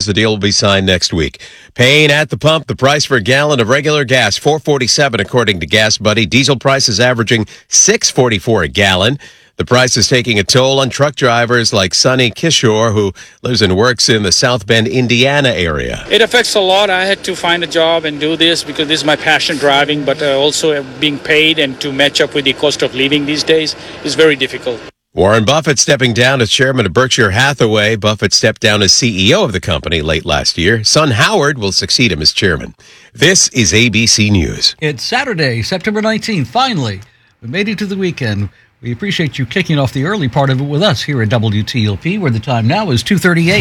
The deal will be signed next week. Paying at the pump, the price for a gallon of regular gas, $4.47 according to Gas Buddy. Diesel prices averaging $6.44 a gallon. The price is taking a toll on truck drivers like Sonny Kishore, who lives and works in the South Bend, Indiana area. It affects a lot. I had to find a job and do this because this is my passion, driving, but also being paid and to match up with the cost of living these days is very difficult. Warren Buffett stepping down as chairman of Berkshire Hathaway. Buffett stepped down as CEO of the company late last year. Son Howard will succeed him as chairman. This is ABC News. It's Saturday, September 19th. Finally, we made it to the weekend. We appreciate you kicking off the early part of it with us here at WTOP, where the time now is 2:38.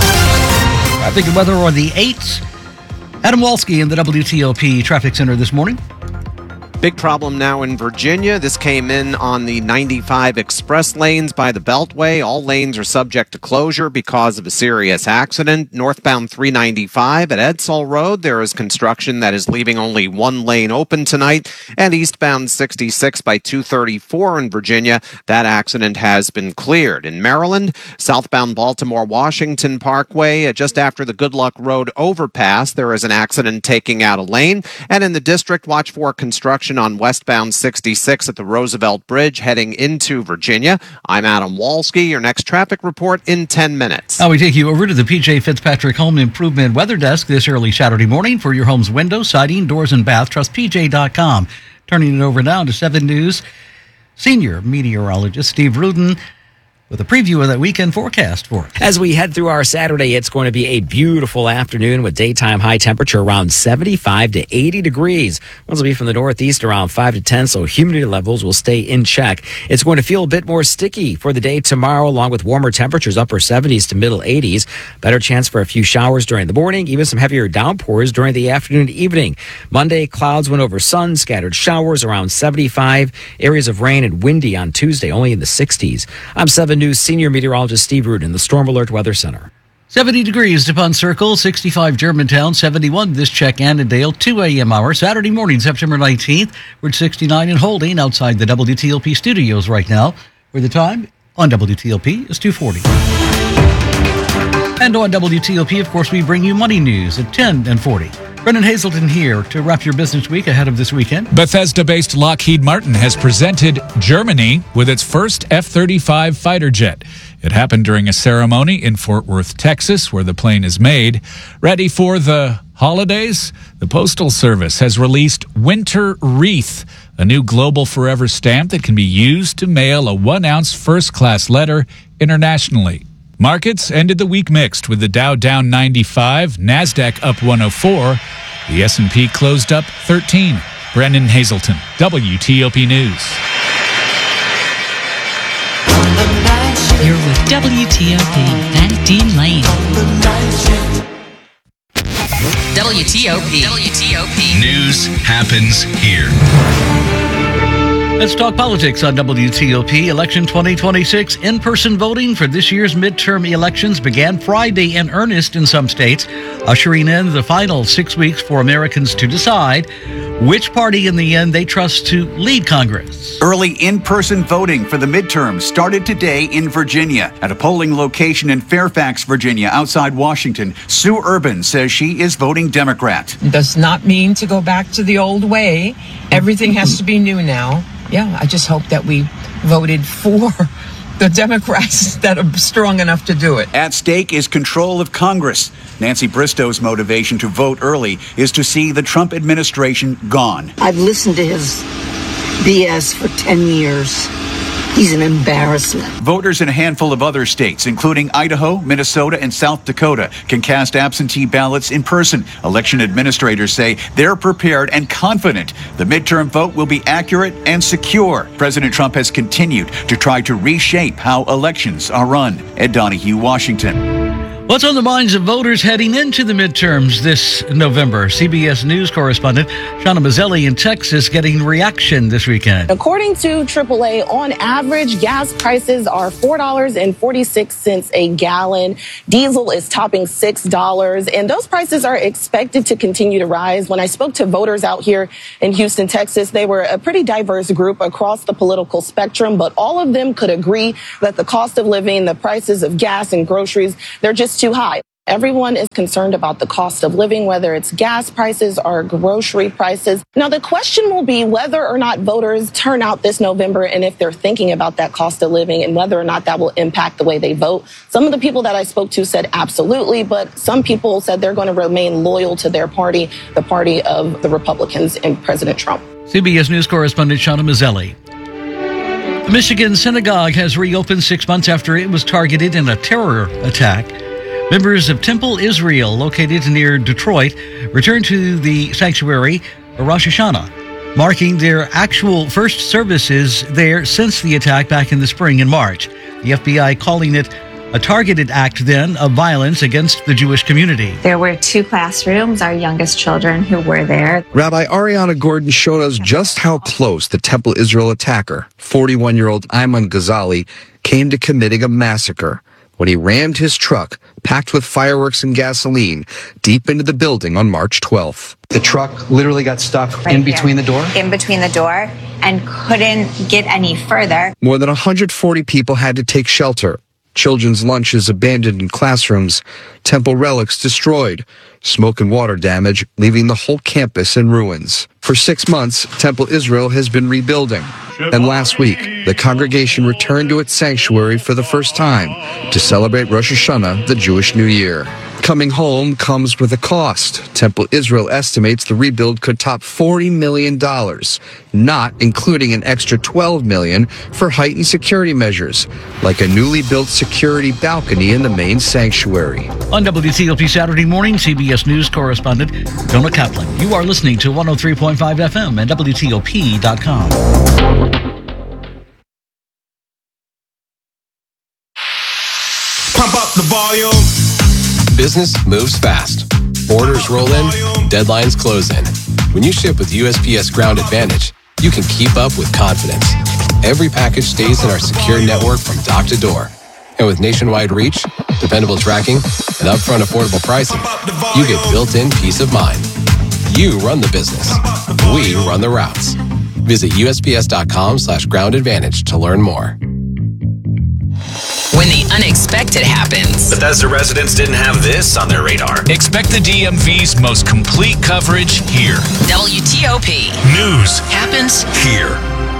Traffic and weather on the 8s. Adam Walski in the WTOP Traffic Center this morning. Big problem now in Virginia. This came in on the 95 express lanes by the Beltway. All lanes are subject to closure because of a serious accident. Northbound 395 at Edsall Road, there is construction that is leaving only one lane open tonight. And eastbound 66 by 234 in Virginia, that accident has been cleared. In Maryland, southbound Baltimore-Washington Parkway, just after the Goodluck Road overpass, there is an accident taking out a lane. And in the district, watch for construction on westbound 66 at the Roosevelt Bridge heading into Virginia. I'm Adam Walski. Your next traffic report in 10 minutes. Now we take you over to the PJ Fitzpatrick Home Improvement Weather Desk this early Saturday morning for your home's windows, siding, doors, and bath. Trust PJ.com. Turning it over now to 7 News senior meteorologist Steve Rudin with a preview of that weekend forecast for us. As we head through our Saturday, it's going to be a beautiful afternoon with daytime high temperature around 75 to 80 degrees. Winds will be from the northeast around 5 to 10, so humidity levels will stay in check. It's going to feel a bit more sticky for the day tomorrow, along with warmer temperatures, upper 70s to middle 80s. Better chance for a few showers during the morning, even some heavier downpours during the afternoon and evening. Monday, clouds went over sun, scattered showers around 75, areas of rain and windy on Tuesday, only in the 60s. I'm 7 News senior meteorologist Steve Rudin, the Storm Alert Weather Center. 70 degrees DuPont Circle, 65 Germantown, 71 this check Annandale, 2 a.m. hour, Saturday morning, September 19th. We're at 69 and holding outside the WTOP studios right now, where the time on WTOP is 2:40. And on WTOP, of course, we bring you money news at 10 and 40. Brendan Hazelton here to wrap your business week ahead of this weekend. Bethesda-based Lockheed Martin has presented Germany with its first F-35 fighter jet. It happened during a ceremony in Fort Worth, Texas, where the plane is made. Ready for the holidays? The Postal Service has released Winter Wreath, a new global forever stamp that can be used to mail a 1-ounce first-class letter internationally. Markets ended the week mixed, with the Dow down 95, NASDAQ up 104. The S&P closed up 13. Brendan Hazelton, WTOP News. You're with WTOP and Dean Lane. WTOP. News happens here. Let's talk politics on WTOP. Election 2026 in-person voting for this year's midterm elections began Friday in earnest in some states, ushering in the final 6 weeks for Americans to decide which party in the end they trust to lead Congress. Early in-person voting for the midterms started today in Virginia. At a polling location in Fairfax, Virginia, outside Washington, Sue Urban says she is voting Democrat. Does not mean to go back to the old way. Everything has to be new now. Yeah, I just hope that we voted for the Democrats that are strong enough to do it. At stake is control of Congress. Nancy Bristow's motivation to vote early is to see the Trump administration gone. I've listened to his BS for 10 years. He's an embarrassment. Voters in a handful of other states, including Idaho, Minnesota, and South Dakota, can cast absentee ballots in person. Election administrators say they're prepared and confident the midterm vote will be accurate and secure. President Trump has continued to try to reshape how elections are run. Ed Donahue, Washington. What's on the minds of voters heading into the midterms this November? CBS News correspondent Shauna Mazzelli in Texas getting reaction this weekend. According to AAA, on average, gas prices are $4.46 a gallon. Diesel is topping $6, and those prices are expected to continue to rise. When I spoke to voters out here in Houston, Texas, they were a pretty diverse group across the political spectrum, but all of them could agree that the cost of living, the prices of gas and groceries, they're just too high. Everyone is concerned about the cost of living, whether it's gas prices or grocery prices. Now, the question will be whether or not voters turn out this November and if they're thinking about that cost of living and whether or not that will impact the way they vote. Some of the people that I spoke to said absolutely, but some people said they're going to remain loyal to their party, the party of the Republicans and President Trump. CBS News correspondent Shauna Mazzelli. The Michigan synagogue has reopened 6 months after it was targeted in a terror attack. Members of Temple Israel, located near Detroit, returned to the sanctuary for Rosh Hashanah, marking their actual first services there since the attack back in the spring in March. The FBI calling it a targeted act then of violence against the Jewish community. There were 2 classrooms, our youngest children who were there. Rabbi Ariana Gordon showed us just how close the Temple Israel attacker, 41-year-old Ayman Ghazali, came to committing a massacre when he rammed his truck, packed with fireworks and gasoline, deep into the building on March 12th. The truck literally got stuck in between the door? In between the door, and couldn't get any further. More than 140 people had to take shelter. Children's lunches abandoned in classrooms, temple relics destroyed, smoke and water damage, leaving the whole campus in ruins. For 6 months, Temple Israel has been rebuilding. And last week, the congregation returned to its sanctuary for the first time to celebrate Rosh Hashanah, the Jewish New Year. Coming home comes with a cost. Temple Israel estimates the rebuild could top $40 million, not including an extra $12 million for heightened security measures, like a newly built security balcony in the main sanctuary. On WTOP Saturday morning, CBS News correspondent Jonah Kaplan. You are listening to 103.5 FM and WTOP.com. Pump up the volume. Business moves fast. Orders roll in, deadlines close in. When you ship with USPS Ground Advantage, you can keep up with confidence. Every package stays in our secure network from dock to door. And with nationwide reach, dependable tracking, and upfront affordable pricing, you get built-in peace of mind. You run the business. We run the routes. Visit USPS.com/Ground Advantage to learn more. When the unexpected happens. Bethesda residents didn't have this on their radar. Expect the DMV's most complete coverage here. WTOP. News happens here.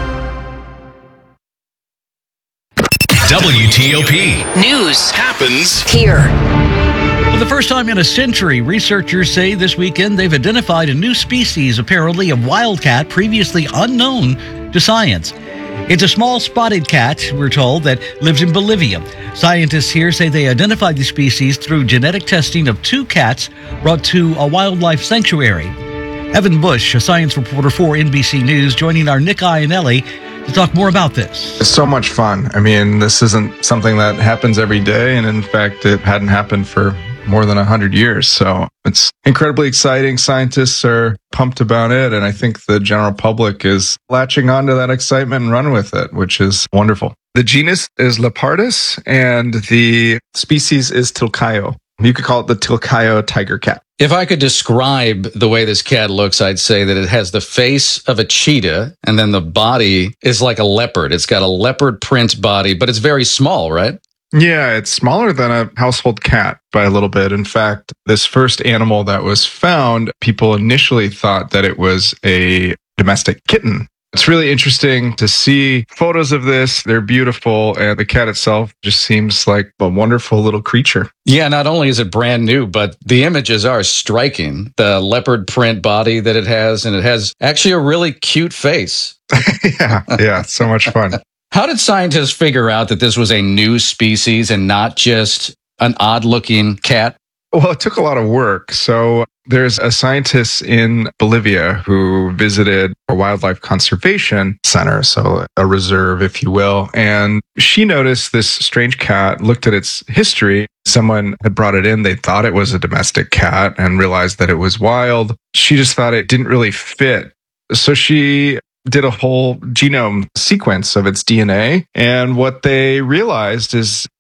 WTOP. News happens here. For the first time in a century, researchers say this weekend they've identified a new species, apparently of wildcat, previously unknown to science. It's a small spotted cat, we're told, that lives in Bolivia. Scientists here say they identified the species through genetic testing of 2 cats brought to a wildlife sanctuary. Evan Bush, a science reporter for NBC News, joining our Nick Iannelli to talk more about this. It's so much fun. I mean, this isn't something that happens every day, and in fact, it hadn't happened for more than 100 years. So it's incredibly exciting. Scientists are pumped about it. And I think the general public is latching onto that excitement and run with it, which is wonderful. The genus is Lepardus and the species is Tilcayo. You could call it the Tilcayo tiger cat. If I could describe the way this cat looks, I'd say that it has the face of a cheetah and then the body is like a leopard. It's got a leopard print body, but it's very small, right? Yeah, it's smaller than a household cat by a little bit. In fact, this first animal that was found, people initially thought that it was a domestic kitten. It's really interesting to see photos of this. They're beautiful, and the cat itself just seems like a wonderful little creature. Yeah, not only is it brand new, but the images are striking. The leopard print body that it has, and it has actually a really cute face. Yeah, so much fun. How did scientists figure out that this was a new species and not just an odd-looking cat? Well, it took a lot of work. So there's a scientist in Bolivia who visited a wildlife conservation center, so a reserve, if you will. And she noticed this strange cat, looked at its history. Someone had brought it in. They thought it was a domestic cat and realized that it was wild. She just thought it didn't really fit. So she did a whole genome sequence of its DNA. And what they realized is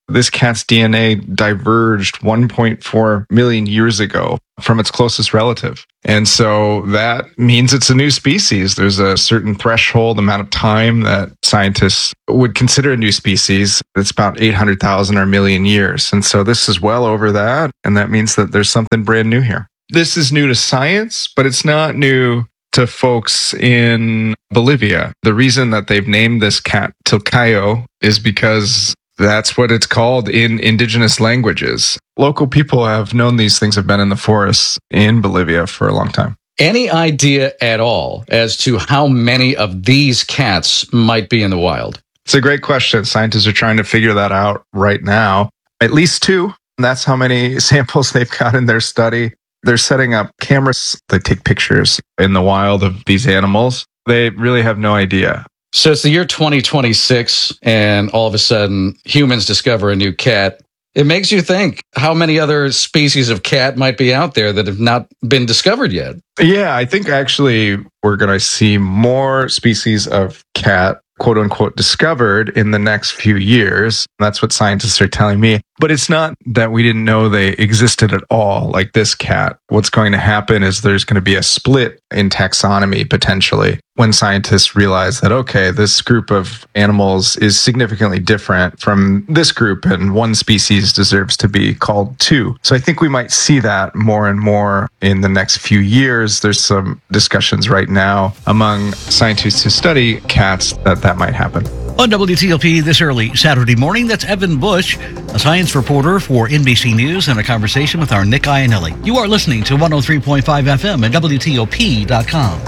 this cat's DNA diverged 1.4 million years ago from its closest relative. And so that means it's a new species. There's a certain threshold amount of time that scientists would consider a new species. It's about 800,000 or a million years. And so this is well over that. And that means that there's something brand new here. This is new to science, but it's not new to folks in Bolivia. The reason that they've named this cat Tilcayo is because that's what it's called in indigenous languages. Local people have known these things have been in the forests in Bolivia for a long time. Any idea at all as to how many of these cats might be in the wild? It's a great question. Scientists are trying to figure that out right now. At least 2. That's how many samples they've got in their study. They're setting up cameras. They take pictures in the wild of these animals. They really have no idea. So it's the year 2026, and all of a sudden, humans discover a new cat. It makes you think how many other species of cat might be out there that have not been discovered yet. Yeah, I think actually we're going to see more species of cat, quote unquote, discovered in the next few years. That's what scientists are telling me. But it's not that we didn't know they existed at all, like this cat. What's going to happen is there's going to be a split in taxonomy, potentially, when scientists realize that, okay, this group of animals is significantly different from this group, and one species deserves to be called two. So I think we might see that more and more in the next few years. There's some discussions right now among scientists who study cats that might happen. On WTOP this early Saturday morning, that's Evan Bush, a science reporter for NBC News, and a conversation with our Nick Iannelli. You are listening to 103.5 FM at WTOP.com.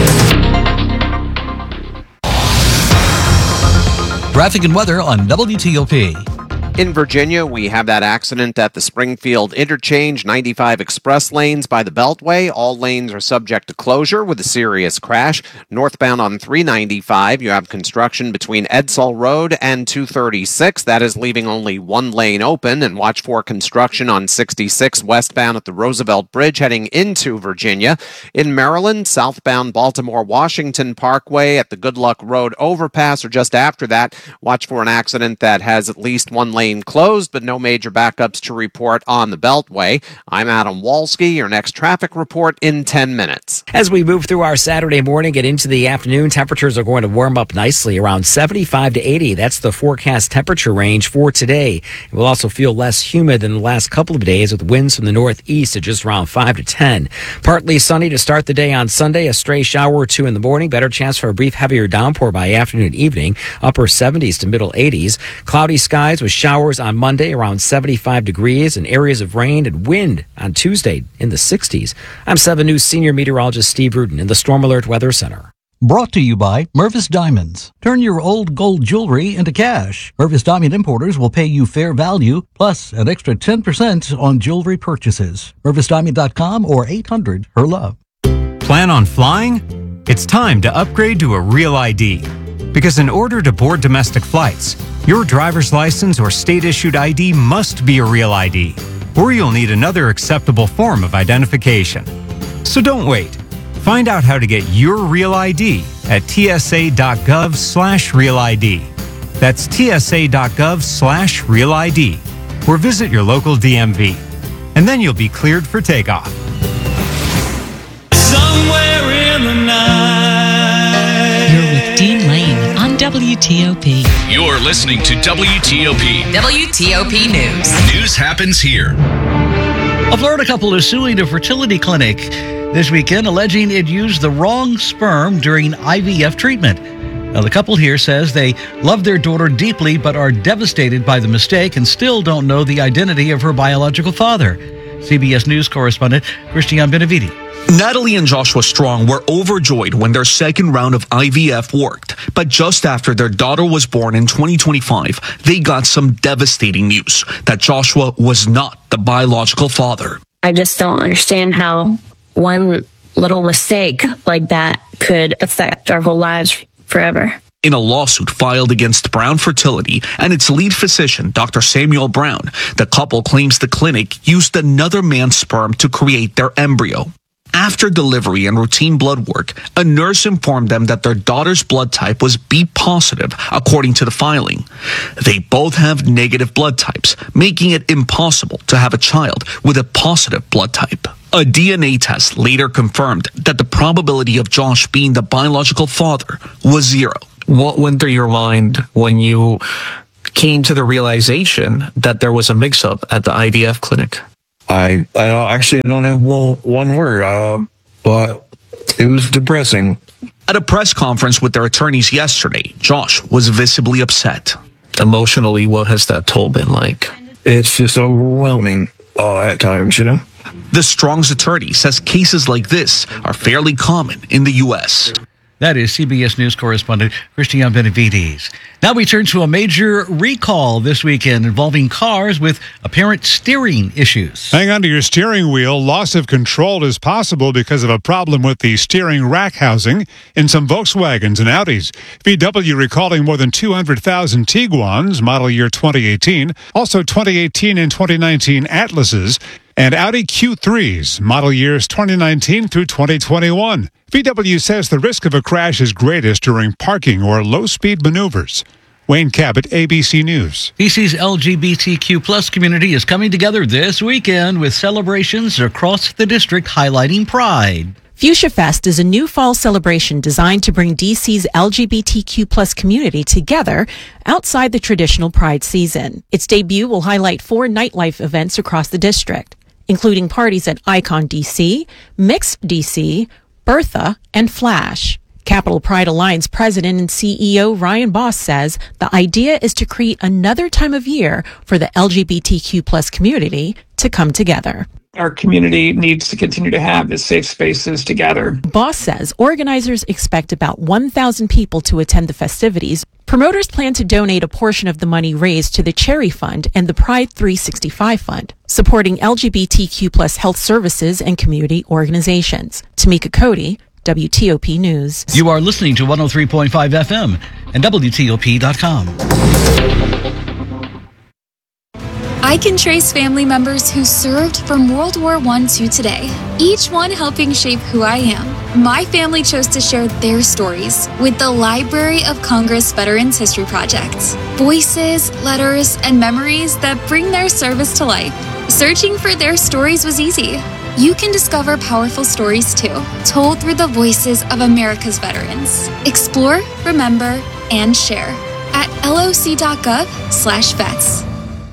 Traffic and weather on WTOP. In Virginia, we have that accident at the Springfield Interchange, 95 express lanes by the Beltway. All lanes are subject to closure with a serious crash. Northbound on 395, you have construction between Edsall Road and 236. That is leaving only one lane open. And watch for construction on 66 westbound at the Roosevelt Bridge heading into Virginia. In Maryland, southbound Baltimore-Washington Parkway at the Good Luck Road overpass, or just after that, watch for an accident that has at least one lane closed, but no major backups to report on the Beltway. I'm Adam Walski. Your next traffic report in 10 minutes. As we move through our Saturday morning and into the afternoon, temperatures are going to warm up nicely, around 75 to 80. That's the forecast temperature range for today. It will also feel less humid than the last couple of days, with winds from the northeast at just around 5 to 10. Partly sunny to start the day on Sunday, a stray shower or two in the morning, better chance for a brief heavier downpour by afternoon and evening, upper 70s to middle 80s. Cloudy skies with showers on Monday around 75 degrees and areas of rain and wind on Tuesday in the 60s. I'm 7 News senior meteorologist Steve Rudin in the Storm Alert Weather Center. Brought to you by Mervis Diamonds. Turn your old gold jewelry into cash. Mervis Diamond Importers will pay you fair value plus an extra 10% on jewelry purchases. MervisDiamond.com or 800-HER-LOVE. Plan on flying? It's time to upgrade to a Real ID. Because in order to board domestic flights, your driver's license or state-issued ID must be a Real ID, or you'll need another acceptable form of identification. So don't wait. Find out how to get your Real ID at tsa.gov/Real ID. That's tsa.gov/Real ID, or visit your local DMV. And then you'll be cleared for takeoff. Somewhere in the night. You're with Dean Lane on WTOP. You're listening to WTOP. WTOP News. News happens here. A Florida couple is suing a fertility clinic this weekend, alleging it used the wrong sperm during IVF treatment. Now, the couple here says they love their daughter deeply, but are devastated by the mistake and still don't know the identity of her biological father. CBS News correspondent Christian Benavides. Natalie and Joshua Strong were overjoyed when their second round of IVF worked. But just after their daughter was born in 2025, they got some devastating news that Joshua was not the biological father. I just don't understand how one little mistake like that could affect our whole lives forever. In a lawsuit filed against Brown Fertility and its lead physician, Dr. Samuel Brown, the couple claims the clinic used another man's sperm to create their embryo. After delivery and routine blood work, a nurse informed them that their daughter's blood type was B positive, according to the filing. They both have negative blood types, making it impossible to have a child with a positive blood type. A DNA test later confirmed that the probability of Josh being the biological father was 0. What went through your mind when you came to the realization that there was a mix-up at the IVF clinic? I actually don't have one word, but it was depressing. At a press conference with their attorneys yesterday, Josh was visibly upset. Emotionally, what has that toll been like? It's just overwhelming at times, you know? The Strong's attorney says cases like this are fairly common in the U.S. That is CBS News correspondent Christian Benavides. Now we turn to a major recall this weekend involving cars with apparent steering issues. Hang on to your steering wheel. Loss of control is possible because of a problem with the steering rack housing in some Volkswagens and Audis. VW recalling more than 200,000 Tiguans, model year 2018, also 2018 and 2019 Atlases, and Audi Q3s, model years 2019 through 2021. VW says the risk of a crash is greatest during parking or low-speed maneuvers. Wayne Cabot, ABC News. DC's LGBTQ plus community is coming together this weekend with celebrations across the district highlighting Pride. Fuchsia Fest is a new fall celebration designed to bring DC's LGBTQ plus community together outside the traditional Pride season. Its debut will highlight 4 nightlife events across the district, including parties at Icon DC, Mixed DC, Bertha, and Flash. Capital Pride Alliance President and CEO Ryan Boss says the idea is to create another time of year for the LGBTQ plus community to come together. Our community needs to continue to have the safe spaces together. Boss says organizers expect about 1,000 people to attend the festivities. Promoters plan to donate a portion of the money raised to the Cherry Fund and the Pride 365 Fund, supporting LGBTQ plus health services and community organizations. Tamika Cody, WTOP News. You are listening to 103.5 FM and WTOP.com. I can trace family members who served from World War I to today, each one helping shape who I am. My family chose to share their stories with the Library of Congress Veterans History Project. Voices, letters, and memories that bring their service to life. Searching for their stories was easy. You can discover powerful stories too, told through the voices of America's veterans. Explore, remember, and share at loc.gov/vets.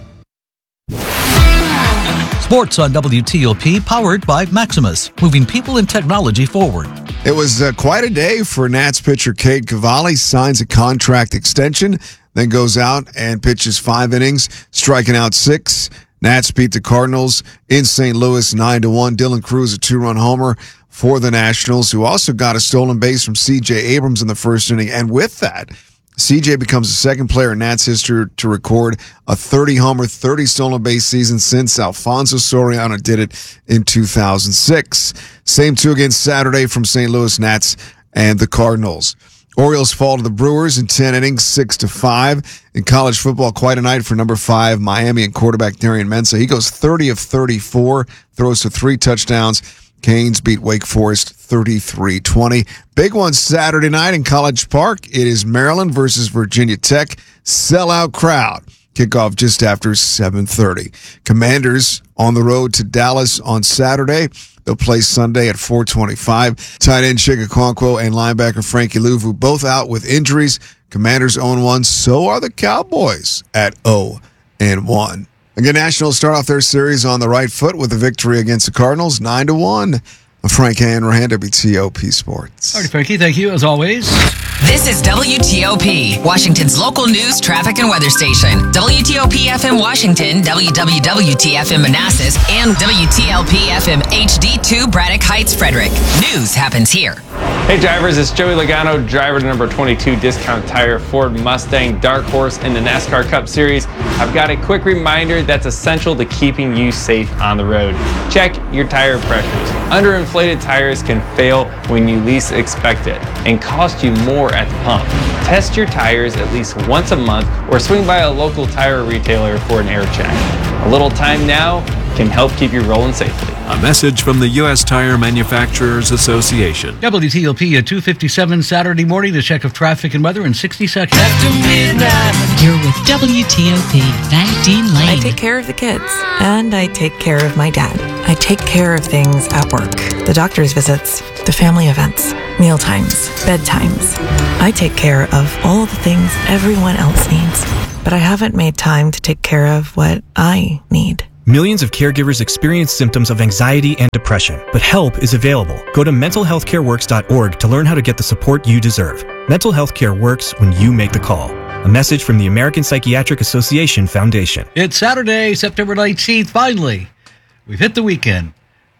Sports on WTOP, powered by Maximus, moving people and technology forward. It was quite a day for Nats pitcher Cade Cavalli. Signs a contract extension, then goes out and pitches 5 innings, striking out 6. Nats beat the Cardinals in St. Louis 9-1. Dylan Cruz, a 2-run homer for the Nationals, who also got a stolen base from C.J. Abrams in the first inning. And with that, C.J. becomes the second player in Nats history to record a 30-homer, 30 stolen base season since Alfonso Soriano did it in 2006. Same 2 against Saturday from St. Louis Nats and the Cardinals. Orioles fall to the Brewers in 10 innings, 6-5. In college football, quite a night for number 5 Miami and quarterback Darian Mensah. He goes 30 of 34, throws for 3 touchdowns. Canes beat Wake Forest 33-20. Big one Saturday night in College Park. It is Maryland versus Virginia Tech. Sellout crowd. Kickoff just after 7:30. Commanders on the road to Dallas on Saturday. They'll play Sunday at 4:25. Tight end Chig Okonkwo and linebacker Frankie Louvu both out with injuries. Commanders 0-1. So are the Cowboys at 0-1. Again, Nationals start off their series on the right foot with a victory against the Cardinals, 9-1. Frank Hanrahan, WTOP Sports. All right, Frankie, thank you as always. This is WTOP, Washington's local news, traffic, and weather station. WTOP FM Washington, WWWT FM Manassas, and WTLP FM HD2 Braddock Heights, Frederick. News happens here. Hey drivers, it's Joey Logano, driver to number 22 Discount Tire Ford Mustang Dark Horse in the NASCAR Cup Series. I've got a quick reminder that's essential to keeping you safe on the road. Check your tire pressures. Underinflated tires can fail when you least expect it and cost you more at the pump. Test your tires at least once a month or swing by a local tire retailer for an air check. A little time now can help keep you rolling safely. A message from the U.S. Tire Manufacturers Association. WTOP at 2:57 Saturday morning. A check of traffic and weather in 60 seconds. You're with WTOP. Back Dean Lane. I take care of the kids, and I take care of my dad. I take care of things at work. The doctor's visits, the family events, meal times, bedtimes. I take care of all the things everyone else needs, but I haven't made time to take care of what I need. Millions of caregivers experience symptoms of anxiety and depression, but help is available. Go to mentalhealthcareworks.org to learn how to get the support you deserve. Mental health care works when you make the call. A message from the American Psychiatric Association Foundation. It's Saturday, September 19th. Finally, we've hit the weekend.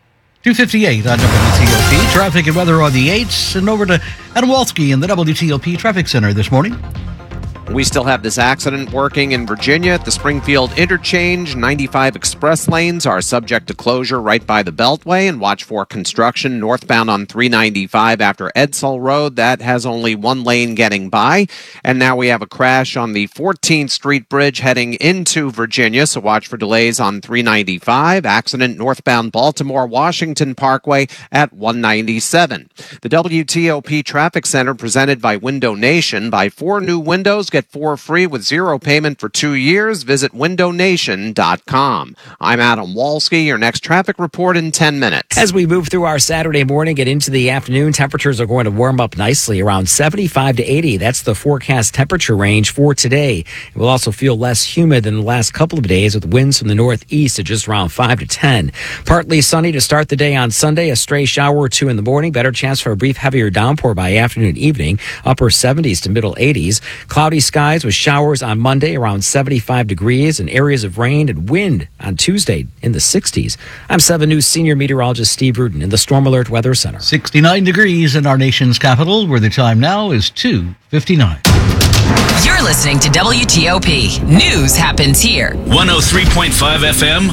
2:58 on WTOP. Traffic and weather on the 8s. And over to Adam Walski in the WTOP Traffic Center this morning. We still have this accident working in Virginia at the Springfield Interchange. 95 express lanes are subject to closure right by the Beltway, and watch for construction northbound on 395 after Edsall Road. That has only one lane getting by. And now we have a crash on the 14th Street Bridge heading into Virginia, so watch for delays on 395. Accident northbound Baltimore-Washington Parkway at 197. The WTOP Traffic Center presented by Window Nation. Buy 4 new windows, get 4 free with 0 payment for 2 years. Visit windownation.com. I'm Adam Walski. Your next traffic report in 10 minutes. As we move through our Saturday morning, get into the afternoon, temperatures are going to warm up nicely around 75 to 80. That's the forecast temperature range for today. It will also feel less humid than the last couple of days with winds from the northeast at just around 5 to 10. Partly sunny to start the day on Sunday. A stray shower or two in the morning. Better chance for a brief heavier downpour by afternoon and evening. Upper 70s to middle 80s. Cloudy skies with showers on Monday around 75 degrees and areas of rain and wind on Tuesday in the 60s. I'm 7 News senior meteorologist Steve Rudin in the Storm Alert Weather Center. 69 degrees in our nation's capital, where the time now is 2:59. You're listening to WTOP. News happens here. 103.5 FM,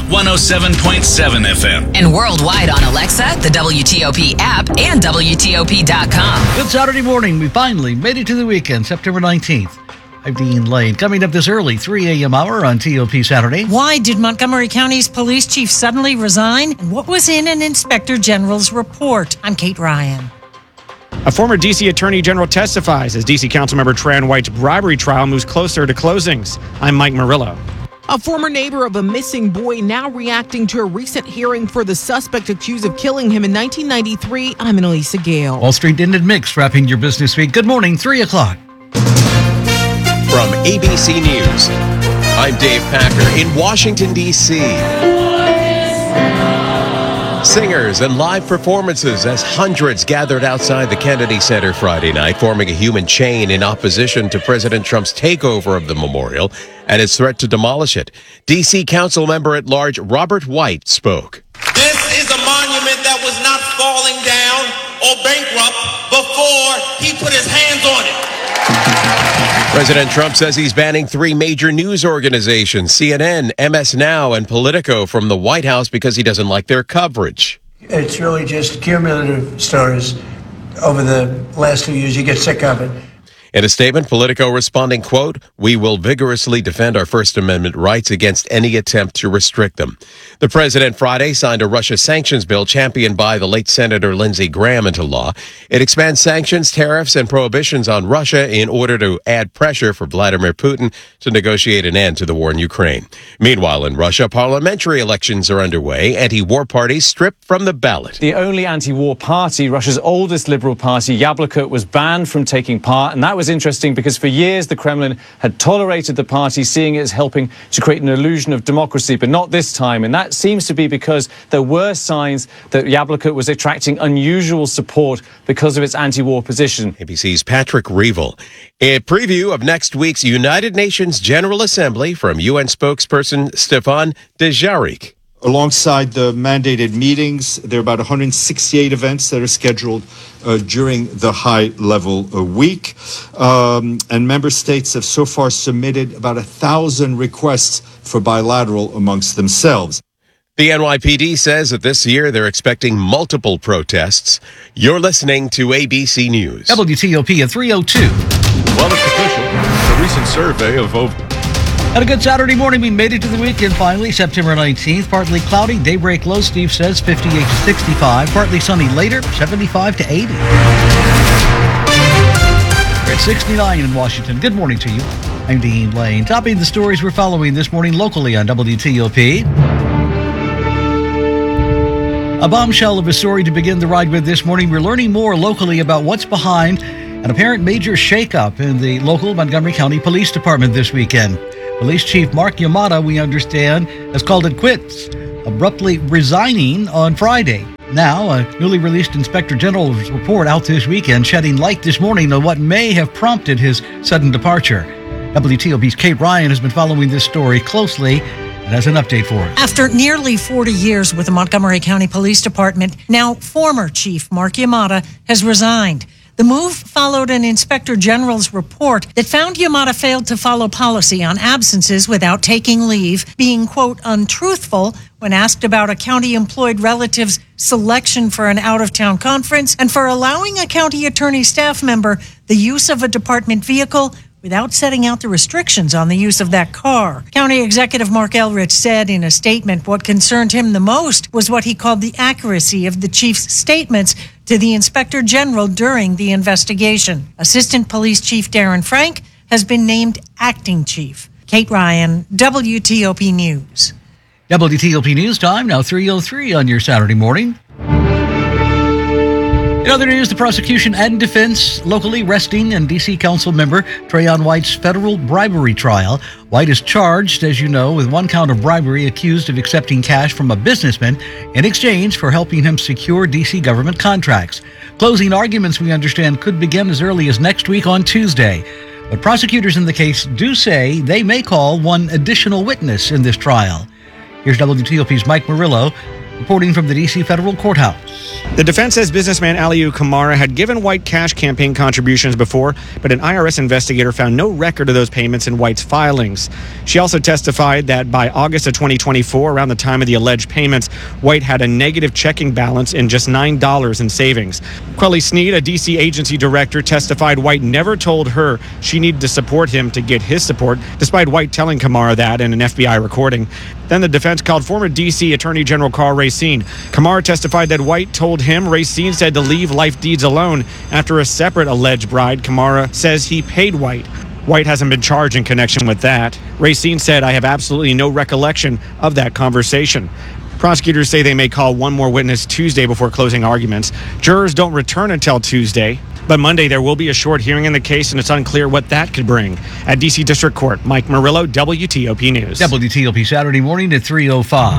107.7 FM. And worldwide on Alexa, the WTOP app, and WTOP.com. Good Saturday morning. We finally made it to the weekend, September 19th. I'm Dean Lane. Coming up this early, 3 a.m. hour on TOP Saturday. Why did Montgomery County's police chief suddenly resign? And what was in an inspector general's report? I'm Kate Ryan. A former D.C. Attorney General testifies as D.C. Councilmember Tran White's bribery trial moves closer to closings. I'm Mike Murillo. A former neighbor of a missing boy now reacting to a recent hearing for the suspect accused of killing him in 1993. I'm Annalisa Gale. Wall Street ended mixed, wrapping your business week. Good morning, 3 o'clock. From ABC News, I'm Dave Packer in Washington, D.C. Singers and live performances as hundreds gathered outside the Kennedy Center Friday night, forming a human chain in opposition to President Trump's takeover of the memorial and his threat to demolish it. D.C. Council member at large Robert White spoke. This is a monument that was not falling down or bankrupt before he put his hands on it. President Trump says he's banning 3 major news organizations, CNN, MS Now, and Politico, from the White House because he doesn't like their coverage. It's really just cumulative stories over the last 2 years. You get sick of it. In a statement, Politico responding, quote, "We will vigorously defend our First Amendment rights against any attempt to restrict them." The president Friday signed a Russia sanctions bill championed by the late Senator Lindsey Graham into law. It expands sanctions, tariffs, and prohibitions on Russia in order to add pressure for Vladimir Putin to negotiate an end to the war in Ukraine. Meanwhile, in Russia, parliamentary elections are underway. Anti-war parties stripped from the ballot. The only anti-war party, Russia's oldest liberal party, Yabloko, was banned from taking part, and that was interesting because for years the Kremlin had tolerated the party, seeing it as helping to create an illusion of democracy, but not this time. And that seems to be because there were signs that Yabloko was attracting unusual support because of its anti-war position. ABC's Patrick Reevell. A preview of next week's United Nations General Assembly from UN spokesperson Stefan Dujarric. Alongside the mandated meetings, there are about 168 events that are scheduled during the high-level week. And member states have so far submitted about 1,000 requests for bilateral amongst themselves. The NYPD says that this year they're expecting multiple protests. You're listening to ABC News. WTOP at 3:02. Well, it's official. A recent survey of And a good Saturday morning. We made it to the weekend finally. September 19th. Partly cloudy. Daybreak low, Steve says, 58 to 65. Partly sunny later, 75 to 80. We're at 69 in Washington. Good morning to you. I'm Dean Lane. Topping the stories we're following this morning locally on WTOP. A bombshell of a story to begin the ride with this morning. We're learning more locally about what's behind an apparent major shakeup in the local Montgomery County Police Department this weekend. Police Chief Mark Yamada, we understand, has called it quits, abruptly resigning on Friday. Now, a newly released Inspector General's report out this weekend shedding light this morning on what may have prompted his sudden departure. WTOP's Kate Ryan has been following this story closely and has an update for us. After nearly 40 years with the Montgomery County Police Department, now former Chief Mark Yamada has resigned. The move followed an Inspector General's report that found Yamada failed to follow policy on absences without taking leave, being, quote, untruthful when asked about a county-employed relative's selection for an out-of-town conference, and for allowing a county attorney staff member the use of a department vehicle without setting out the restrictions on the use of that car. County Executive Mark Elrich said in a statement what concerned him the most was what he called the accuracy of the chief's statements to the Inspector General during the investigation. Assistant Police Chief Darren Frank has been named acting chief. Kate Ryan, WTOP News. WTOP News Time, now 3:03 on your Saturday morning. In other news, the prosecution and defense locally resting in D.C. Council member Trayon White's federal bribery trial. White is charged, as you know, with one count of bribery, accused of accepting cash from a businessman in exchange for helping him secure D.C. government contracts. Closing arguments, we understand, could begin as early as next week on Tuesday. But prosecutors in the case do say they may call one additional witness in this trial. Here's WTOP's Mike Murillo reporting from the D.C. Federal Courthouse. The defense says businessman Aliu Kamara had given White cash campaign contributions before, but an IRS investigator found no record of those payments in White's filings. She also testified that by August of 2024, around the time of the alleged payments, White had a negative checking balance in just $9 in savings. Quelly Sneed, a D.C. agency director, testified White never told her she needed to support him to get his support, despite White telling Kamara that in an FBI recording. Then the defense called former D.C. Attorney General Karl Racine. Kamara testified that White told him Racine said to leave life deeds alone. After a separate alleged bribe, Kamara says he paid White. White hasn't been charged in connection with that. Racine said, I have absolutely no recollection of that conversation. Prosecutors say they may call one more witness Tuesday before closing arguments. Jurors don't return until Tuesday. But Monday, there will be a short hearing in the case, and it's unclear what that could bring. At D.C. District Court, Mike Murillo, WTOP News. WTOP Saturday morning at 3:05.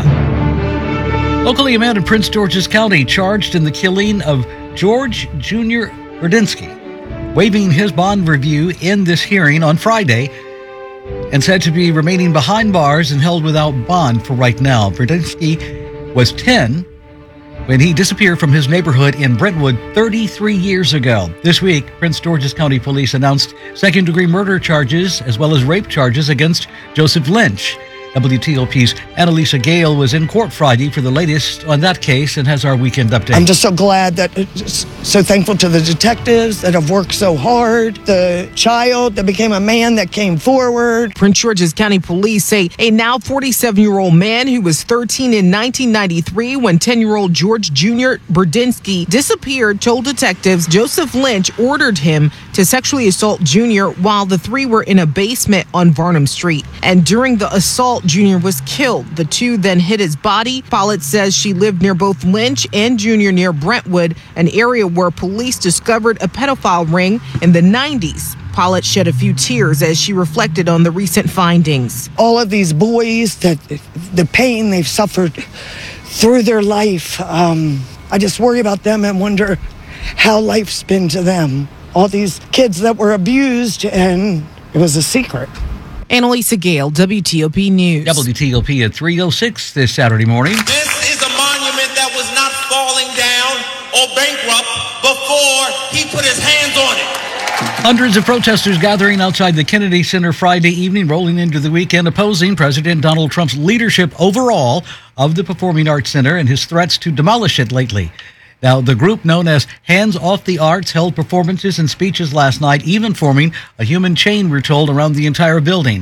Locally, a man in Prince George's County charged in the killing of George Jr. Burdinsky, waiving his bond review in this hearing on Friday, and said to be remaining behind bars and held without bond for right now. Burdinsky was 10 when he disappeared from his neighborhood in Brentwood 33 years ago. This week, Prince George's County Police announced second-degree murder charges as well as rape charges against Joseph Lynch. WTOP's Annalisa Gale was in court Friday for the latest on that case and has our weekend update. I'm just so glad so thankful to the detectives that have worked so hard, the child that became a man that came forward. Prince George's County Police say a now 47-year-old man who was 13 in 1993 when 10-year-old George Jr. Burdinsky disappeared told detectives Joseph Lynch ordered him to sexually assault Jr. while the three were in a basement on Varnum Street. And during the assault, Jr. was killed. The two then hid his body. Follett says she lived near both Lynch and Jr. near Brentwood, an area where police discovered a pedophile ring in the 90s. Follett shed a few tears as she reflected on the recent findings. All of these boys, the pain they've suffered through their life, I just worry about them and wonder how life's been to them. All these kids that were abused, and it was a secret. Annalisa Gale, WTOP News. WTOP at 3:06 this Saturday morning. This is a monument that was not falling down or bankrupt before he put his hands on it. Hundreds of protesters gathering outside the Kennedy Center Friday evening, rolling into the weekend, opposing President Donald Trump's leadership overall of the Performing Arts Center and his threats to demolish it lately. Now, the group known as Hands Off the Arts held performances and speeches last night, even forming a human chain, we're told, around the entire building.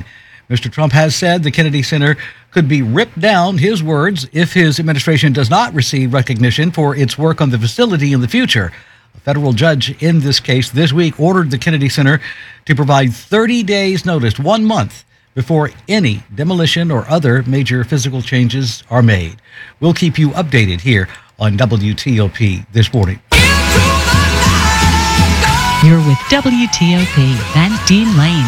Mr. Trump has said the Kennedy Center could be ripped down, his words, if his administration does not receive recognition for its work on the facility in the future. A federal judge in this case this week ordered the Kennedy Center to provide 30 days notice, 1 month, before any demolition or other major physical changes are made. We'll keep you updated here on WTOP this morning. You're with WTOP and Dean Lane.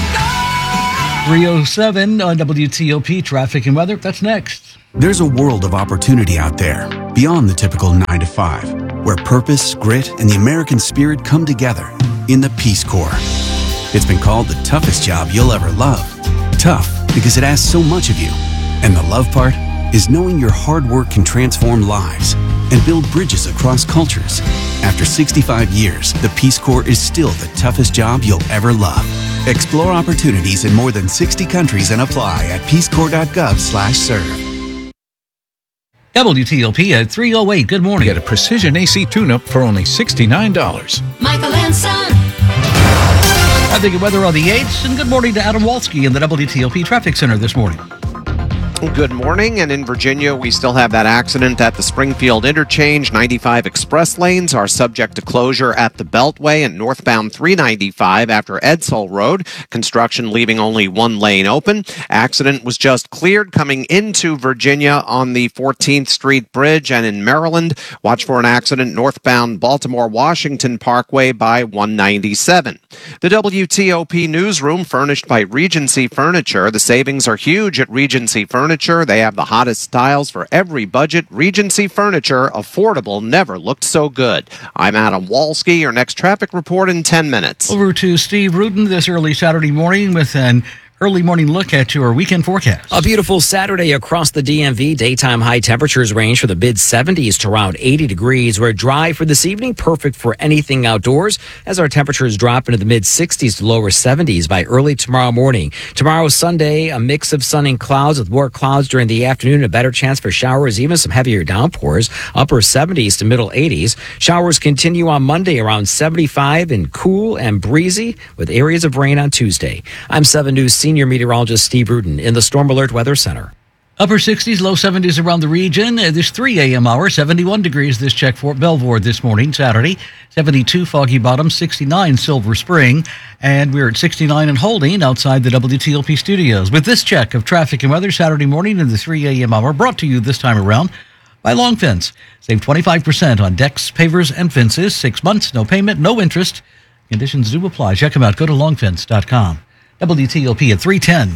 3:07 on WTOP traffic and weather. That's next. There's a world of opportunity out there beyond the typical 9 to 5, where purpose, grit, and the American spirit come together in the Peace Corps. It's been called the toughest job you'll ever love. Tough because it asks so much of you. And the love part is knowing your hard work can transform lives and build bridges across cultures. After 65 years, the Peace Corps is still the toughest job you'll ever love. Explore opportunities in more than 60 countries and apply at peacecorps.gov/serve. WTOP at 3:08. Good morning. Get a precision AC tune-up for only $69. Michael and Son. I think of weather on the 8th, and good morning to Adam Walski in the WTOP Traffic Center this morning. Good morning, and in Virginia, we still have that accident at the Springfield interchange. 95 express lanes are subject to closure at the Beltway and northbound 395 after Edsall Road. Construction leaving only one lane open. Accident was just cleared coming into Virginia on the 14th Street Bridge, and in Maryland, watch for an accident northbound Baltimore-Washington Parkway by 197. The WTOP newsroom furnished by Regency Furniture. The savings are huge at Regency Furniture. They have the hottest styles for every budget. Regency Furniture, affordable, never looked so good. I'm Adam Walski. Your next traffic report in 10 minutes. Over to Steve Rudin this early Saturday morning with an early morning look at your weekend forecast. A beautiful Saturday across the DMV. Daytime high temperatures range for the mid-70s to around 80 degrees. We're dry for this evening, perfect for anything outdoors, as our temperatures drop into the mid-60s to lower 70s by early tomorrow morning. Tomorrow, Sunday, a mix of sun and clouds with more clouds during the afternoon, a better chance for showers, even some heavier downpours, upper 70s to middle 80s. Showers continue on Monday around 75 and cool and breezy with areas of rain on Tuesday. I'm 7 News Senior Meteorologist Steve Rudin in the Storm Alert Weather Center. Upper 60s, low 70s around the region. This 3 a.m. hour, 71 degrees this check for Belvoir this morning, Saturday. 72 Foggy Bottom, 69 Silver Spring. And we're at 69 and holding outside the WTOP studios. With this check of traffic and weather Saturday morning in the 3 a.m. hour, brought to you this time around by Long Fence. Save 25% on decks, pavers, and fences. 6 months, no payment, no interest. Conditions do apply. Check them out. Go to longfence.com. WTOP at 3:10.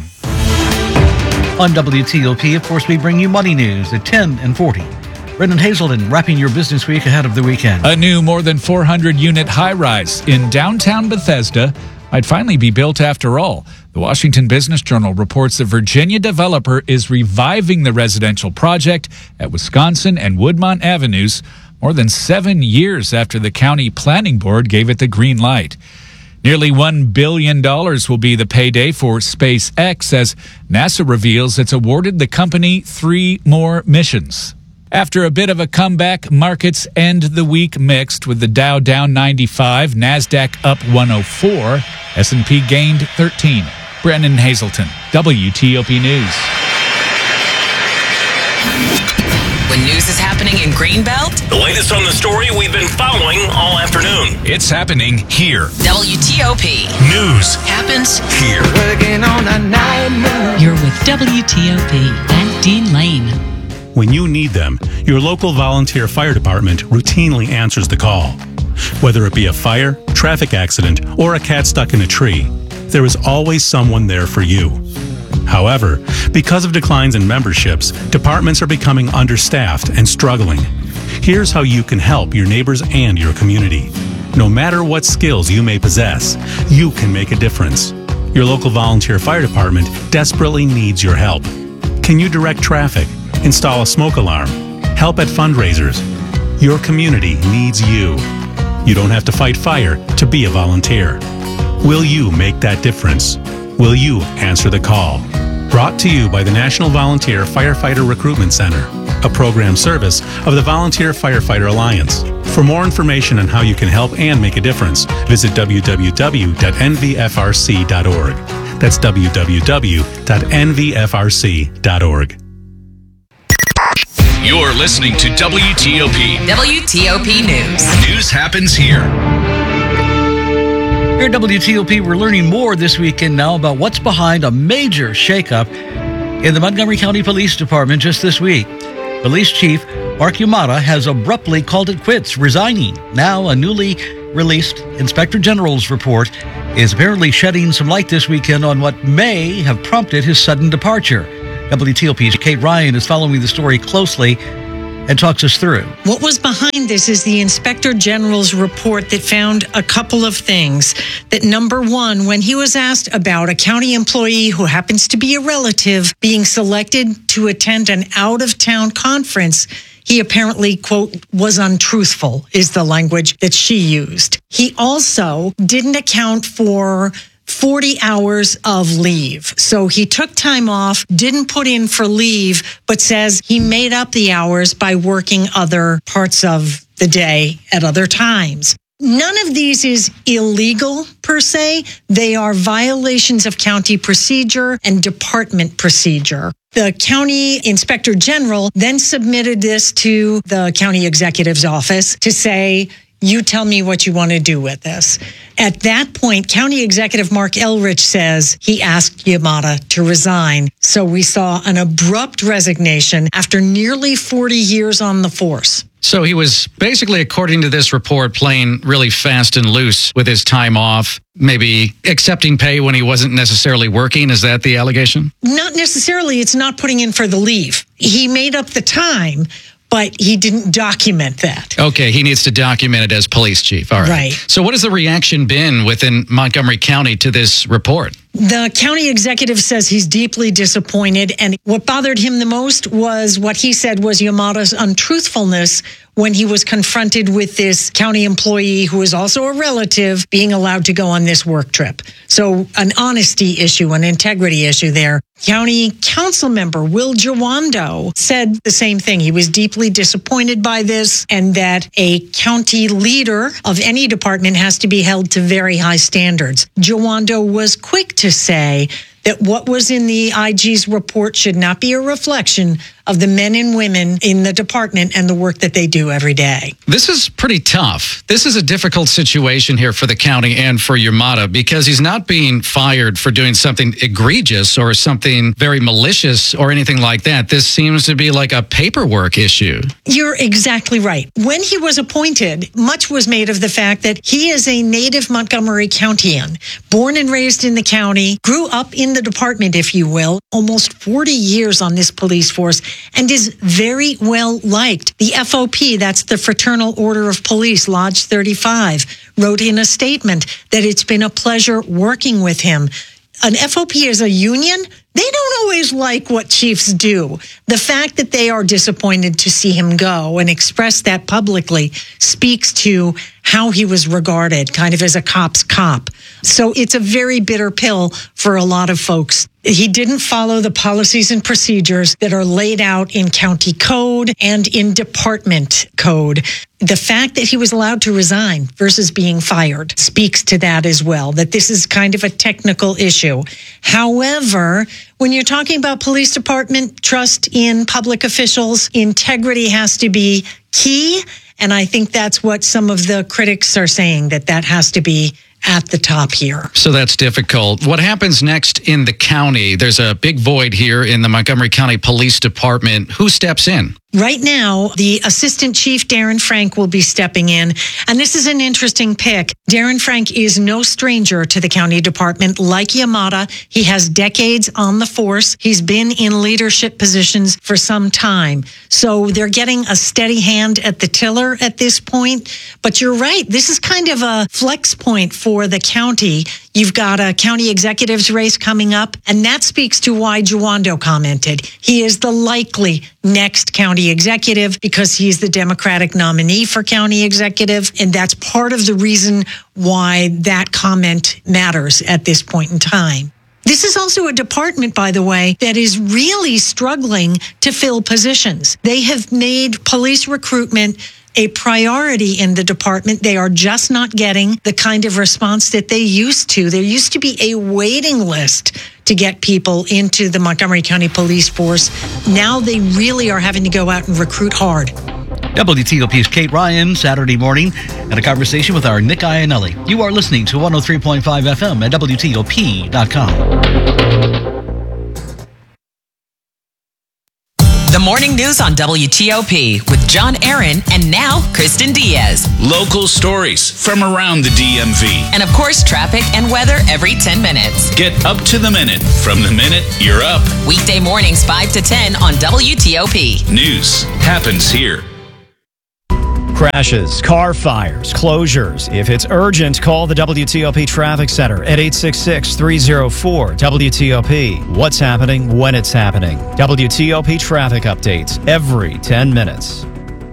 On WTOP, of course, we bring you money news at 10 and 40. Brendan Hazelden wrapping your business week ahead of the weekend. A new more than 400-unit high-rise in downtown Bethesda might finally be built after all. The Washington Business Journal reports the Virginia developer is reviving the residential project at Wisconsin and Woodmont Avenues more than 7 years after the county planning board gave it the green light. Nearly $1 billion will be the payday for SpaceX as NASA reveals it's awarded the company 3 more missions. After a bit of a comeback, markets end the week mixed with the Dow down 95, NASDAQ up 104, S&P gained 13. Brendan Hazelton, WTOP News. When news is happening in Greenbelt, The latest on the story we've been following all afternoon. It's happening here. WTOP News happens here. Working on a night. You're with WTOP and Dean Lane. When you need them, your local volunteer fire department routinely answers the call. Whether it be a fire, traffic accident, or a cat stuck in a tree, there is always someone there for you. However, because of declines in memberships, departments are becoming understaffed and struggling. Here's how you can help your neighbors and your community. No matter what skills you may possess, you can make a difference. Your local volunteer fire department desperately needs your help. Can you direct traffic, install a smoke alarm, help at fundraisers? Your community needs you. You don't have to fight fire to be a volunteer. Will you make that difference? Will you answer the call? Brought to you by the National Volunteer Firefighter Recruitment Center, a program service of the Volunteer Firefighter Alliance. For more information on how you can help and make a difference, visit www.nvfrc.org. That's www.nvfrc.org. You're listening to WTOP. WTOP News. News happens here. Here at WTOP, we're learning more this weekend now about what's behind a major shakeup in the Montgomery County Police Department just this week. Police Chief Mark Yamada has abruptly called it quits, resigning. Now, a newly released Inspector General's report is apparently shedding some light this weekend on what may have prompted his sudden departure. WTOP's Kate Ryan is following the story closely and talks us through. What was behind this is the Inspector General's report that found a couple of things. That number one, when he was asked about a county employee who happens to be a relative being selected to attend an out-of-town conference, he apparently, quote, was untruthful, is the language that she used. He also didn't account for 40 hours of leave. So he took time off, didn't put in for leave, but says he made up the hours by working other parts of the day at other times. None of these is illegal per se. They are violations of county procedure and department procedure. The county inspector general then submitted this to the county executive's office to say, you tell me what you want to do with this. At that point, County Executive Mark Elrich says he asked Yamada to resign. So we saw an abrupt resignation after nearly 40 years on the force. So he was basically, according to this report, playing really fast and loose with his time off, maybe accepting pay when he wasn't necessarily working. Is that the allegation? Not necessarily. It's not putting in for the leave. He made up the time, but he didn't document that. Okay, he needs to document it as police chief. All right. Right. So what has the reaction been within Montgomery County to this report? The county executive says he's deeply disappointed, and what bothered him the most was what he said was Yamada's untruthfulness when he was confronted with this county employee who is also a relative being allowed to go on this work trip. So an honesty issue, an integrity issue there. County council member Will Jawando said the same thing. He was deeply disappointed by this and that a county leader of any department has to be held to very high standards. Jawando was quick to say that what was in the IG's report should not be a reflection of the men and women in the department and the work that they do every day. This is pretty tough. This is a difficult situation here for the county and for Yamada because he's not being fired for doing something egregious or something very malicious or anything like that. This seems to be like a paperwork issue. You're exactly right. When he was appointed, much was made of the fact that he is a native Montgomery Countian, born and raised in the county, grew up in the department, if you will, almost 40 years on this police force, and is very well liked. The FOP, that's the Fraternal Order of Police, Lodge 35, wrote in a statement that it's been a pleasure working with him. An FOP is a union. They don't always like what chiefs do. The fact that they are disappointed to see him go and express that publicly speaks to how he was regarded, kind of as a cop's cop. So it's a very bitter pill for a lot of folks. He didn't follow the policies and procedures that are laid out in county code and in department code. The fact that he was allowed to resign versus being fired speaks to that as well, that this is kind of a technical issue. However, when you're talking about police department trust in public officials, integrity has to be key. And I think that's what some of the critics are saying, that has to be at the top here. So that's difficult. What happens next in the county? There's a big void here in the Montgomery County Police Department. Who steps in? Right now, the Assistant Chief, Darren Frank, will be stepping in. And this is an interesting pick. Darren Frank is no stranger to the county department. Like Yamada, he has decades on the force. He's been in leadership positions for some time. So they're getting a steady hand at the tiller at this point. But you're right. This is kind of a flex point for the county. You've got a county executives race coming up, and that speaks to why Jawando commented. He is the likely next county executive because he's the Democratic nominee for county executive, and that's part of the reason why that comment matters at this point in time. This is also a department, by the way, that is really struggling to fill positions. They have made police recruitment a priority in the department. They are just not getting the kind of response that they used to. There used to be a waiting list to get people into the Montgomery County Police Force. Now they really are having to go out and recruit hard. WTOP's Kate Ryan, Saturday morning, and a conversation with our Nick Iannelli. You are listening to 103.5 FM at WTOP.com. The morning news on WTOP with John Aaron and now Kristen Diaz. Local stories from around the DMV. And of course, traffic and weather every 10 minutes. Get up to the minute from the minute you're up. Weekday mornings 5 to 10 on WTOP. News happens here. Crashes, car fires, closures. If it's urgent, call the WTOP Traffic Center at 866-304-WTOP. What's happening when it's happening. WTOP traffic updates every 10 minutes.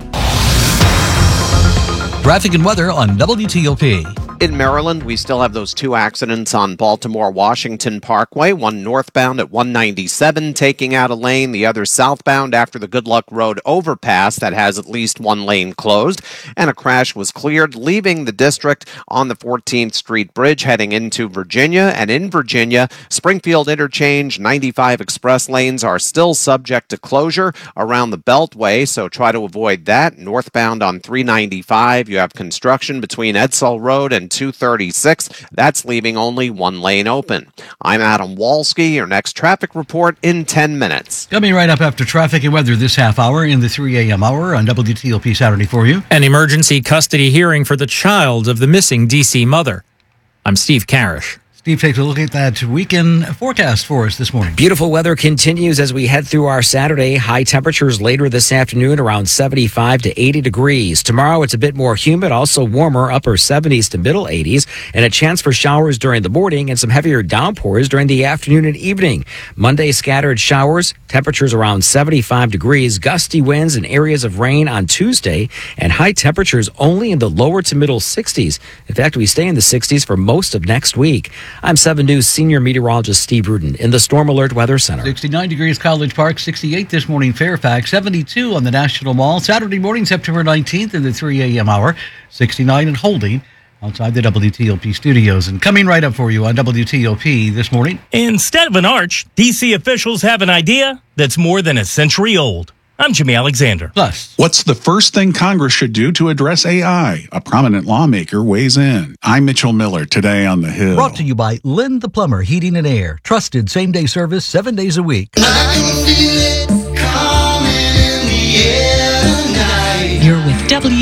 Traffic and weather on WTOP. In Maryland, we still have those two accidents on Baltimore-Washington Parkway, one northbound at 197 taking out a lane, the other southbound after the Good Luck Road overpass that has at least one lane closed, and a crash was cleared, leaving the district on the 14th Street Bridge heading into Virginia. And in Virginia, Springfield Interchange 95 express lanes are still subject to closure around the Beltway, so try to avoid that. Northbound on 395, you have construction between Edsall Road and 236. That's leaving only one lane open. I'm Adam Walski. Your next traffic report in 10 minutes. Coming right up after traffic and weather this half hour in the 3 a.m. hour on WTOP Saturday for you. An emergency custody hearing for the child of the missing D.C. mother. I'm Steve Karish. Steve takes a look at that weekend forecast for us this morning. Beautiful weather continues as we head through our Saturday. High temperatures later this afternoon around 75 to 80 degrees. Tomorrow it's a bit more humid, also warmer, upper 70s to middle 80s, and a chance for showers during the morning and some heavier downpours during the afternoon and evening. Monday, scattered showers, temperatures around 75 degrees, gusty winds and areas of rain on Tuesday, and high temperatures only in the lower to middle 60s. In fact, we stay in the 60s for most of next week. I'm 7 News senior meteorologist Steve Rudin in the Storm Alert Weather Center. 69 degrees College Park, 68 this morning Fairfax, 72 on the National Mall. Saturday morning, September 19th in the 3 a.m. hour, 69 and holding outside the WTOP studios. And coming right up for you on WTOP this morning. Instead of an arch, D.C. officials have an idea that's more than a century old. I'm Jimmy Alexander. Plus, what's the first thing Congress should do to address AI? A prominent lawmaker weighs in. I'm Mitchell Miller, today on The Hill. Brought to you by Lynn the Plumber Heating and Air. Trusted same-day service 7 days a week. I can feel it coming in the air tonight. You're with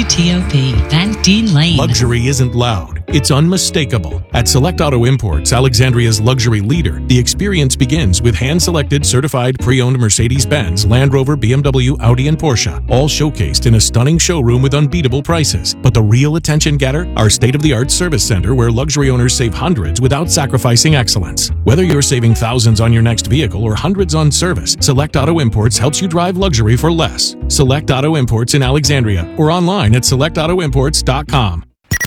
WTOP and Dean Lane. Luxury isn't loud. It's unmistakable. At Select Auto Imports, Alexandria's luxury leader, the experience begins with hand-selected, certified, pre-owned Mercedes-Benz, Land Rover, BMW, Audi, and Porsche, all showcased in a stunning showroom with unbeatable prices. But the real attention getter? Our state-of-the-art service center where luxury owners save hundreds without sacrificing excellence. Whether you're saving thousands on your next vehicle or hundreds on service, Select Auto Imports helps you drive luxury for less. Select Auto Imports in Alexandria or online at selectautoimports.com.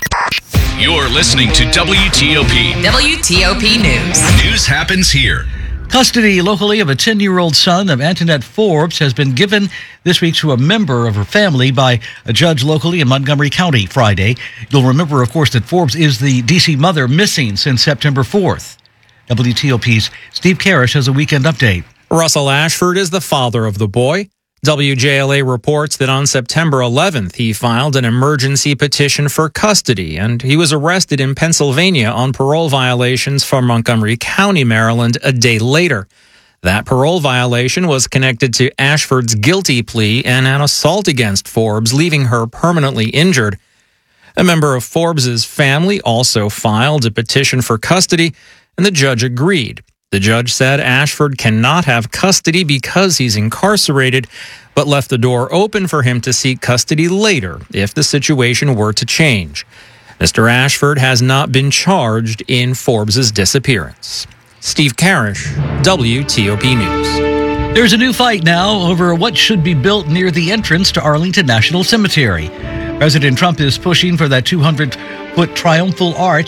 You're listening to WTOP. WTOP News. News happens here. Custody locally of a 10-year-old son of Antoinette Forbes has been given this week to a member of her family by a judge locally in Montgomery County Friday. You'll remember, of course, that Forbes is the D.C. mother missing since September 4th. WTOP's Steve Karish has a weekend update. Russell Ashford is the father of the boy. WJLA reports that on September 11th, he filed an emergency petition for custody, and he was arrested in Pennsylvania on parole violations for Montgomery County, Maryland, a day later. That parole violation was connected to Ashford's guilty plea and an assault against Forbes, leaving her permanently injured. A member of Forbes's family also filed a petition for custody, and the judge agreed. The judge said Ashford cannot have custody because he's incarcerated, but left the door open for him to seek custody later if the situation were to change. Mr. Ashford has not been charged in Forbes's disappearance. Steve Karish, WTOP News. There's a new fight now over what should be built near the entrance to Arlington National Cemetery. President Trump is pushing for that 200-foot triumphal arch.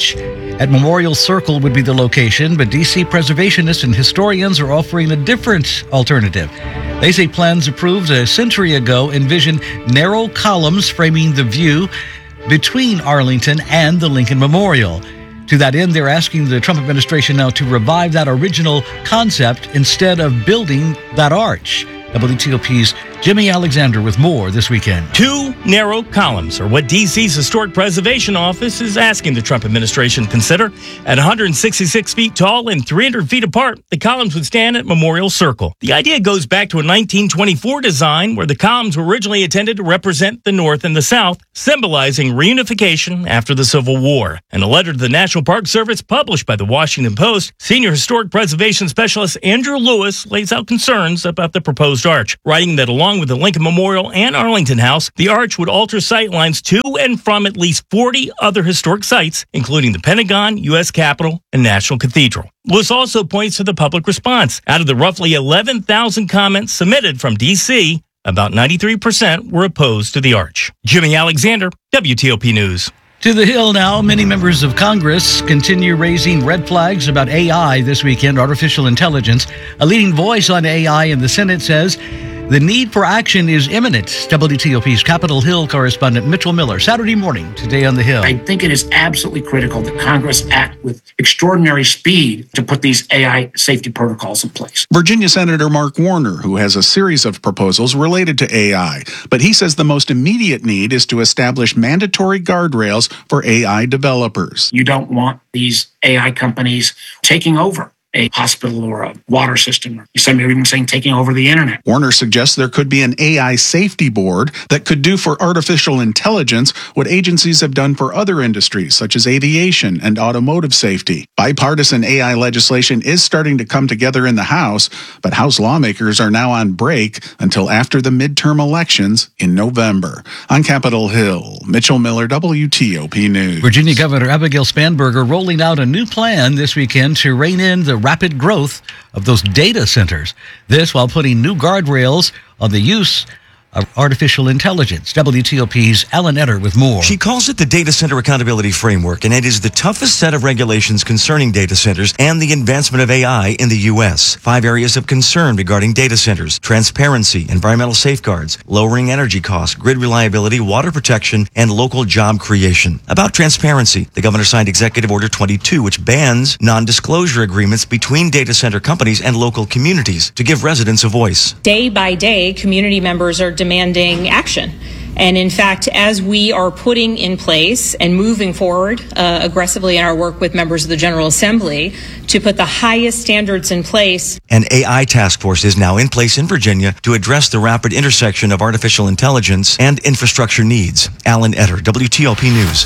at Memorial Circle would be the location, but D.C. preservationists and historians are offering a different alternative. They say plans approved a century ago envision narrow columns framing the view between Arlington and the Lincoln Memorial. To that end, they're asking the Trump administration now to revive that original concept instead of building that arch. WTOP's Jimmy Alexander with more this weekend. 2 narrow columns are what D.C.'s Historic Preservation Office is asking the Trump administration to consider. At 166 feet tall and 300 feet apart, the columns would stand at Memorial Circle. The idea goes back to a 1924 design where the columns were originally intended to represent the North and the South, symbolizing reunification after the Civil War. In a letter to the National Park Service published by the Washington Post, Senior Historic Preservation Specialist Andrew Lewis lays out concerns about the proposed arch, writing that along with the Lincoln Memorial and Arlington House, the arch would alter sight lines to and from at least 40 other historic sites, including the Pentagon, U.S. Capitol, and National Cathedral. Lewis also points to the public response. Out of the roughly 11,000 comments submitted from D.C., about 93% were opposed to the arch. Jimmy Alexander, WTOP News. To the Hill now, many members of Congress continue raising red flags about AI this weekend, artificial intelligence. A leading voice on AI in the Senate says the need for action is imminent. WTOP's Capitol Hill correspondent Mitchell Miller, Saturday morning, today on the Hill. I think it is absolutely critical that Congress act with extraordinary speed to put these AI safety protocols in place. Virginia Senator Mark Warner, who has a series of proposals related to AI, but he says the most immediate need is to establish mandatory guardrails for AI developers. You don't want these AI companies taking over a hospital or a water system, or some are even saying taking over the internet. Warner suggests there could be an AI safety board that could do for artificial intelligence what agencies have done for other industries, such as aviation and automotive safety. Bipartisan AI legislation is starting to come together in the House, but House lawmakers are now on break until after the midterm elections in November. On Capitol Hill, Mitchell Miller, WTOP News. Virginia Governor Abigail Spanberger rolling out a new plan this weekend to rein in the rapid growth of those data centers. This while putting new guardrails on the use of artificial intelligence. WTOP's Alan Etter with more. She calls it the Data Center Accountability Framework, and it is the toughest set of regulations concerning data centers and the advancement of AI in the U.S. 5 areas of concern regarding data centers: transparency, environmental safeguards, lowering energy costs, grid reliability, water protection, and local job creation. About transparency, the governor signed Executive Order 22, which bans non-disclosure agreements between data center companies and local communities to give residents a voice. Day by day, community members are demanding action. And in fact, as we are putting in place and moving forward aggressively in our work with members of the General Assembly to put the highest standards in place. An AI task force is now in place in Virginia to address the rapid intersection of artificial intelligence and infrastructure needs. Alan Etter, WTOP News.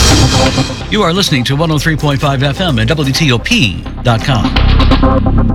You are listening to 103.5 FM and WTOP.com.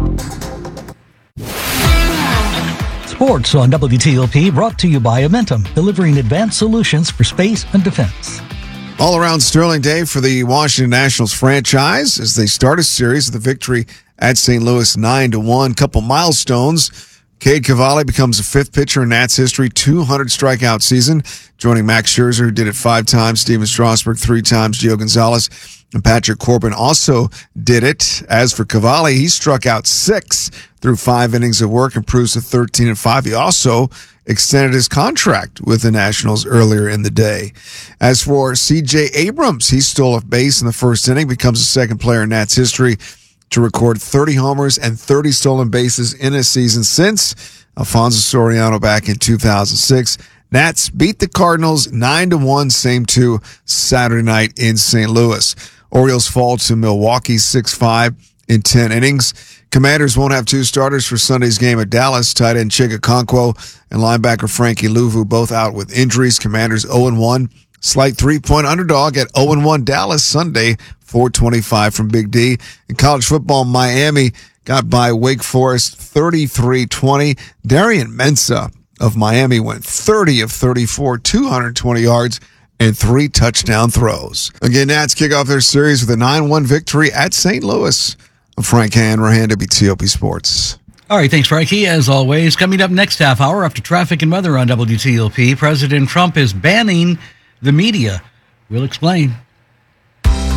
Sports on WTOP, brought to you by Amentum, delivering advanced solutions for space and defense. All-around sterling day for the Washington Nationals franchise as they start a series with a victory at St. Louis 9-1. Couple milestones. Cade Cavalli becomes the 5th pitcher in Nats history, 200 strikeout season, joining Max Scherzer, who did it 5 times, Steven Strasburg 3 times, Gio Gonzalez, and Patrick Corbin also did it. As for Cavalli, he struck out 6 through 5 innings of work, improves to 13-5. He also extended his contract with the Nationals earlier in the day. As for C.J. Abrams, he stole a base in the first inning, becomes the second player in Nats history to record 30 homers and 30 stolen bases in a season since Alfonso Soriano back in 2006. Nats beat the Cardinals 9-1, same to Saturday night in St. Louis. Orioles fall to Milwaukee 6-5 in 10 innings. Commanders won't have 2 starters for Sunday's game at Dallas. Tight end Chig Okonkwo and linebacker Frankie Louvu both out with injuries. Commanders 0-1. Slight 3-point underdog at 0-1 Dallas Sunday, 425 from Big D. In college football, Miami got by Wake Forest 33-20. Darian Mensah of Miami went 30 of 34, 220 yards, and 3 touchdown throws. Again, Nats kick off their series with a 9-1 victory at St. Louis. I'm Frank Hanrahan, WTOP Sports. All right, thanks, Frankie. As always, coming up next half hour after traffic and weather on WTOP, President Trump is banning the media. We'll explain.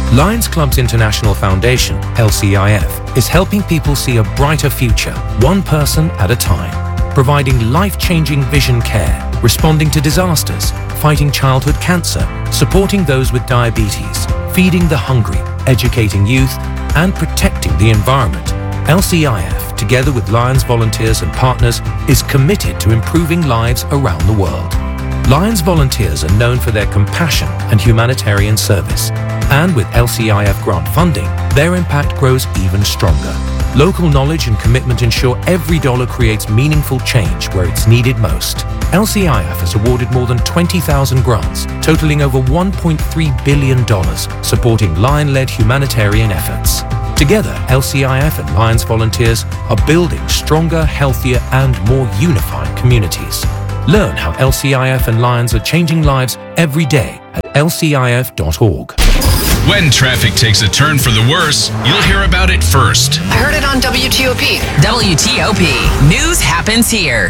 Lions Club's International Foundation, LCIF, is helping people see a brighter future, one person at a time, providing life-changing vision care, responding to disasters, fighting childhood cancer, supporting those with diabetes, feeding the hungry, educating youth, and protecting the environment. LCIF, together with Lions volunteers and partners, is committed to improving lives around the world. Lions volunteers are known for their compassion and humanitarian service. And with LCIF grant funding, their impact grows even stronger. Local knowledge and commitment ensure every dollar creates meaningful change where it's needed most. LCIF has awarded more than 20,000 grants, totaling over $1.3 billion, supporting Lion-led humanitarian efforts. Together, LCIF and Lions volunteers are building stronger, healthier, and more unified communities. Learn how LCIF and Lions are changing lives every day at lcif.org. When traffic takes a turn for the worse, you'll hear about it first. I heard it on WTOP. WTOP. News happens here.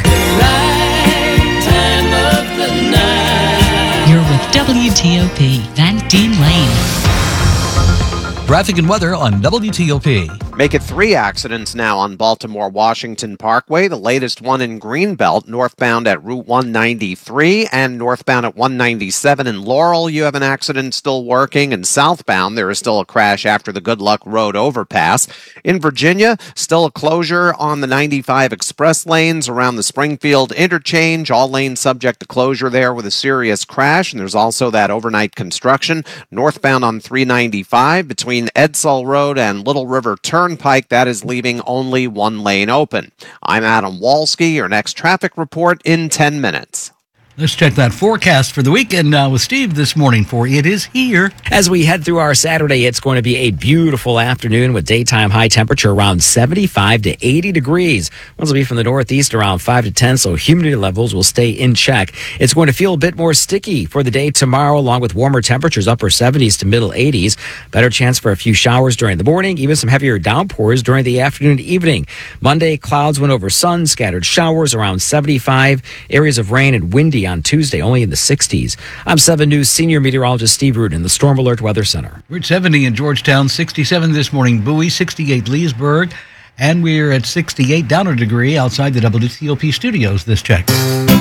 You're with WTOP, Van Dean Lane. Traffic and weather on WTOP. Make it 3 accidents now on Baltimore-Washington Parkway. The latest one in Greenbelt, northbound at Route 193 and northbound at 197 in Laurel. You have an accident still working. And southbound, there is still a crash after the Good Luck Road overpass. In Virginia, still a closure on the 95 express lanes around the Springfield interchange. All lanes subject to closure there with a serious crash. And there's also that overnight construction northbound on 395 between Edsall Road and Little River Turnpike. That is leaving only one lane open. I'm Adam Walski. Your next traffic report in 10 minutes. Let's check that forecast for the weekend with Steve this morning for It Is Here. As we head through our Saturday, it's going to be a beautiful afternoon with daytime high temperature around 75 to 80 degrees. Winds will be from the northeast around 5 to 10, so humidity levels will stay in check. It's going to feel a bit more sticky for the day tomorrow, along with warmer temperatures, upper 70s to middle 80s. Better chance for a few showers during the morning, even some heavier downpours during the afternoon and evening. Monday, clouds went over sun, scattered showers around 75, areas of rain and windy on Tuesday, only in the 60s. I'm 7 News senior meteorologist Steve Rudin, the Storm Alert Weather Center. We're at 70 in Georgetown, 67 this morning, Bowie, 68 Leesburg, and we're at 68 down a degree outside the WTOP studios this check.